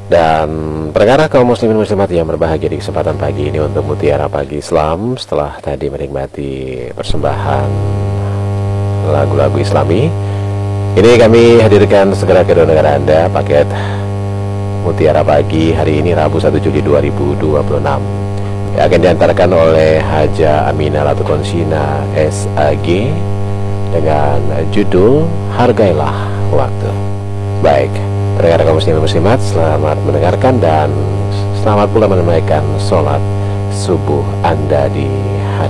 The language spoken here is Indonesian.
Dan pendengar kaum muslimin muslimat yang berbahagia di kesempatan pagi ini untuk Mutiara Pagi Islam, setelah tadi menikmati persembahan lagu-lagu Islami, ini kami hadirkan segera ke negara Anda paket Mutiara Pagi hari ini Rabu 1 Juli 2026 yang akan diantarkan oleh Haja Aminah Latukonsina SAG dengan judul Hargailah Waktu. Baik, pendengar kaum muslimin muslimat, selamat mendengarkan dan selamat pula menunaikan sholat subuh Anda di